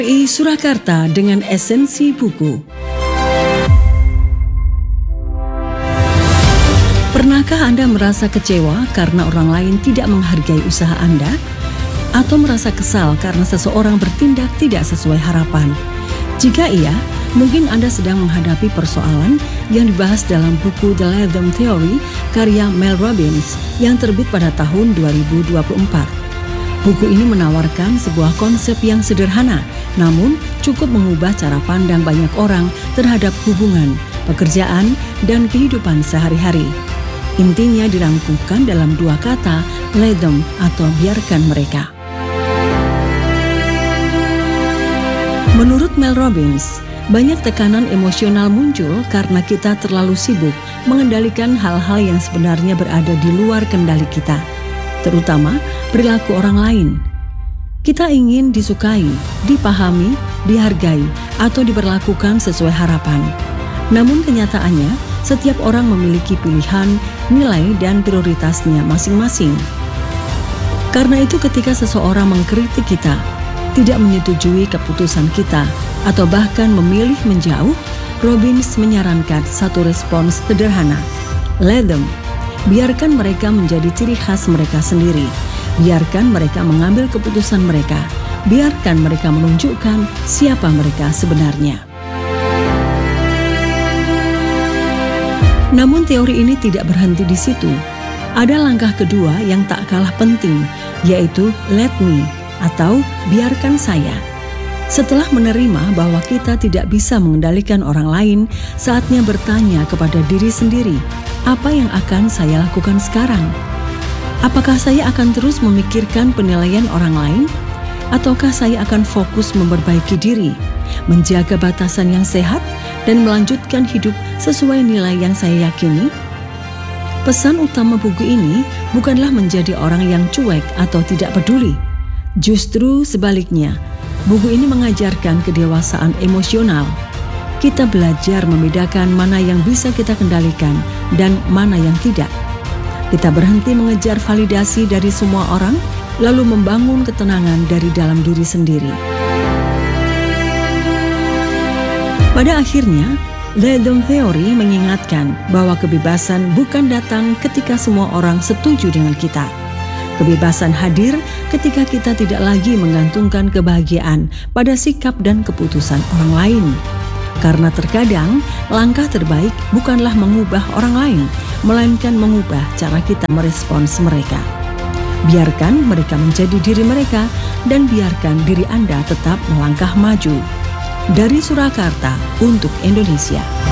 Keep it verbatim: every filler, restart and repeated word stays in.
R I Surakarta dengan esensi buku. Pernahkah Anda merasa kecewa karena orang lain tidak menghargai usaha Anda? Atau merasa kesal karena seseorang bertindak tidak sesuai harapan? Jika iya, mungkin Anda sedang menghadapi persoalan yang dibahas dalam buku The Latham Theory karya Mel Robbins yang terbit pada tahun dua ribu dua puluh empat. Buku ini menawarkan sebuah konsep yang sederhana, namun cukup mengubah cara pandang banyak orang terhadap hubungan, pekerjaan, dan kehidupan sehari-hari. Intinya dirangkumkan dalam dua kata, let them atau biarkan mereka. Menurut Mel Robbins, banyak tekanan emosional muncul karena kita terlalu sibuk mengendalikan hal-hal yang sebenarnya berada di luar kendali kita, terutama perilaku orang lain. Kita ingin disukai, dipahami, dihargai, atau diperlakukan sesuai harapan. Namun kenyataannya, setiap orang memiliki pilihan, nilai, dan prioritasnya masing-masing. Karena itu ketika seseorang mengkritik kita, tidak menyetujui keputusan kita, atau bahkan memilih menjauh, Robbins menyarankan satu respons sederhana. Let them. Biarkan mereka menjadi ciri khas mereka sendiri. Biarkan mereka mengambil keputusan mereka. Biarkan mereka menunjukkan siapa mereka sebenarnya. Namun teori ini tidak berhenti di situ. Ada langkah kedua yang tak kalah penting, yaitu let me atau biarkan saya. Setelah menerima bahwa kita tidak bisa mengendalikan orang lain, saatnya bertanya kepada diri sendiri, apa yang akan saya lakukan sekarang? Apakah saya akan terus memikirkan penilaian orang lain? Ataukah saya akan fokus memperbaiki diri, menjaga batasan yang sehat, dan melanjutkan hidup sesuai nilai yang saya yakini? Pesan utama buku ini bukanlah menjadi orang yang cuek atau tidak peduli. Justru sebaliknya, buku ini mengajarkan kedewasaan emosional. Kita belajar membedakan mana yang bisa kita kendalikan dan mana yang tidak. Kita berhenti mengejar validasi dari semua orang, lalu membangun ketenangan dari dalam diri sendiri. Pada akhirnya, Latham Theory mengingatkan bahwa kebebasan bukan datang ketika semua orang setuju dengan kita. Kebebasan hadir ketika kita tidak lagi menggantungkan kebahagiaan pada sikap dan keputusan orang lain. Karena terkadang langkah terbaik bukanlah mengubah orang lain, melainkan mengubah cara kita merespons mereka. Biarkan mereka menjadi diri mereka dan biarkan diri Anda tetap melangkah maju. Dari Surakarta untuk Indonesia.